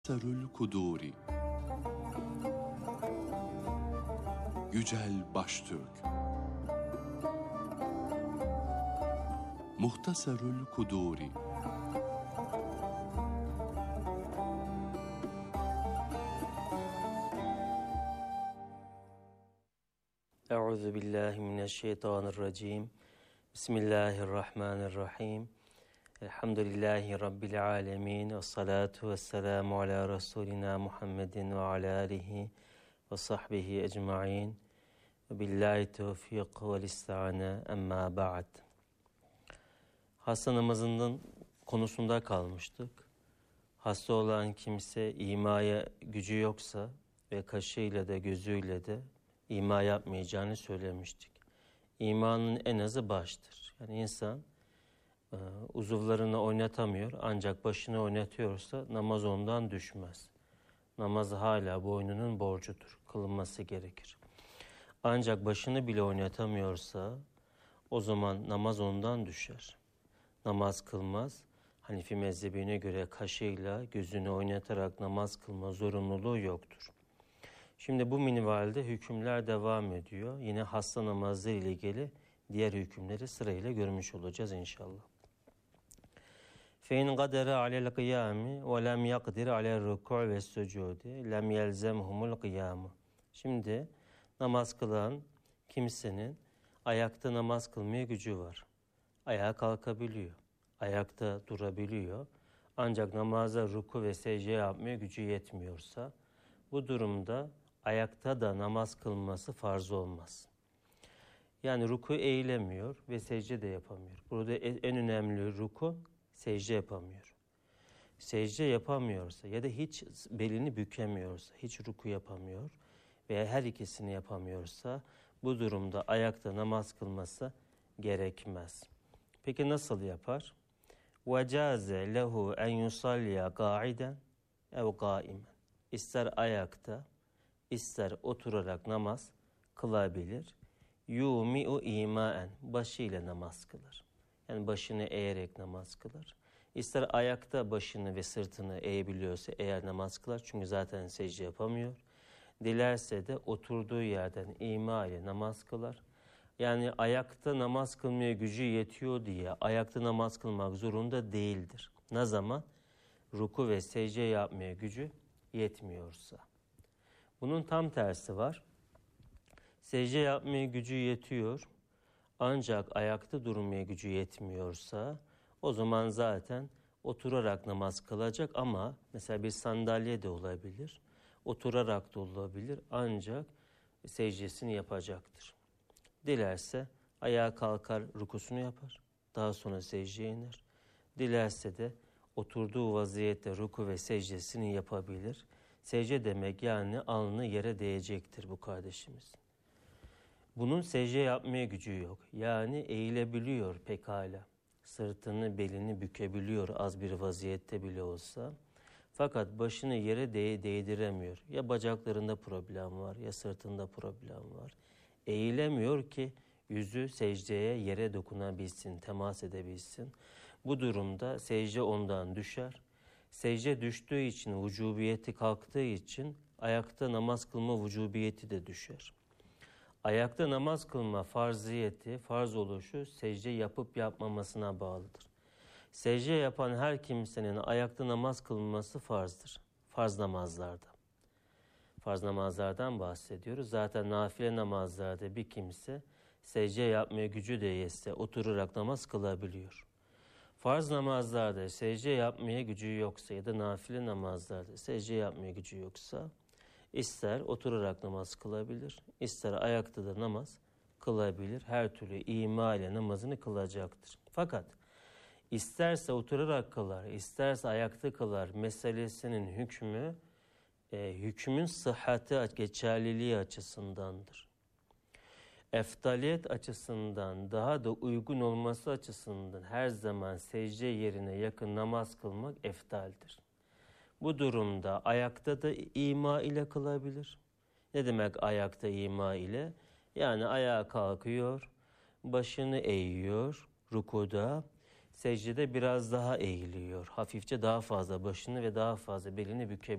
Muhtasarül Kuduri Yücel Baştürk Muhtasarül Kuduri Euzubillahimineşşeytanirracim. Bismillahirrahmanirrahim. Elhamdülillahi Rabbil alemin. Ve salatu ve selamu ala Resulina Muhammedin ve ala alihi ve sahbihi ecma'in. Ve billahi tevfik ve lista'ane emma ba'd. Hasta namazının konusunda kalmıştık. Hasta olan kimse imaya gücü yoksa ve kaşıyla da gözüyle de ima yapmayacağını söylemiştik. İmanın en azı baştır. Yani insan uzuvlarını oynatamıyor ancak başını oynatıyorsa namaz ondan düşmez. Namaz hala boynunun borcudur. Kılınması gerekir. Ancak başını bile oynatamıyorsa o zaman namaz ondan düşer. Namaz kılmaz. Hanifi mezhebine göre kaşıyla gözünü oynatarak namaz kılma zorunluluğu yoktur. Şimdi bu minvalde hükümler devam ediyor. Yine hasta namazları ile ilgili diğer hükümleri sırayla görmüş olacağız inşallah. فَاِنْ قَدَرَ عَلَى الْقِيَامِ وَلَمْ يَقْدِرْ عَلَى الرُّكُعِ وَالسُّجُودِ لَمْ يَلْزَمْهُمُ الْقِيَامُ. Şimdi namaz kılan kimsenin ayakta namaz kılmaya gücü var. Ayağa kalkabiliyor. Ayakta durabiliyor. Ancak namaza ruku ve secde yapmaya gücü yetmiyorsa bu durumda ayakta da namaz kılması farz olmaz. Yani ruku eğilemiyor ve secde de yapamıyor. Burada en önemli ruku secde yapamıyor. Secde yapamıyorsa ya da hiç belini bükemiyorsa, hiç ruku yapamıyor veya her ikisini yapamıyorsa bu durumda ayakta namaz kılması gerekmez. Peki nasıl yapar? وَجَازَ لَهُ اَنْ يُصَلِّيَ قَاعِدًا اَوْ قَائِمًا. İster ayakta, ister oturarak namaz kılabilir. Yumi'u imaen, başıyla namaz kılar. Yani başını eğerek namaz kılar. İster ayakta başını ve sırtını eğebiliyorsa eğer namaz kılar. Çünkü zaten secde yapamıyor. Dilerse de oturduğu yerden ima ile namaz kılar. Yani ayakta namaz kılmaya gücü yetiyor diye ayakta namaz kılmak zorunda değildir. Ne zaman? Ruku ve secde yapmaya gücü yetmiyorsa. Bunun tam tersi var. Secde yapmaya gücü yetiyor ancak ayakta durmaya gücü yetmiyorsa o zaman zaten oturarak namaz kılacak ama mesela bir sandalye de olabilir, oturarak da olabilir ancak secdesini yapacaktır. Dilerse ayağa kalkar rukusunu yapar, daha sonra secdeye iner. Dilerse de oturduğu vaziyette ruku ve secdesini yapabilir. Secde demek yani alnı yere değecektir bu kardeşimiz. Bunun secde yapmaya gücü yok. Yani eğilebiliyor pekala. Sırtını, belini bükebiliyor az bir vaziyette bile olsa. Fakat başını yere değdiremiyor. Ya bacaklarında problem var ya sırtında problem var. Eğilemiyor ki yüzü secdeye, yere dokunabilsin, temas edebilsin. Bu durumda secde ondan düşer. Secde düştüğü için, vücubiyeti kalktığı için ayakta namaz kılma vücubiyeti de düşer. Ayakta namaz kılma farziyeti, farz oluşu secde yapıp yapmamasına bağlıdır. Secde yapan her kimsenin ayakta namaz kılması farzdır. Farz namazlarda. Farz namazlardan bahsediyoruz. Zaten nafile namazlarda bir kimse secde yapmaya gücü de yetse oturarak namaz kılabiliyor. Farz namazlarda secde yapmaya gücü yoksa ya da nafile namazlarda secde yapmaya gücü yoksa ister oturarak namaz kılabilir, ister ayakta da namaz kılabilir. Her türlü ima ile namazını kılacaktır. Fakat isterse oturarak kılar, isterse ayakta kılar meselesinin hükmü, hükmün sıhhati, geçerliliği açısındandır. Eftaliyet açısından, daha da uygun olması açısından her zaman secde yerine yakın namaz kılmak eftaldir. Bu durumda ayakta da ima ile kılabilir. Ne demek ayakta ima ile? Yani ayağa kalkıyor, başını eğiyor rukuda, secdede biraz daha eğiliyor. Hafifçe daha fazla başını ve daha fazla belini bükebiliyor.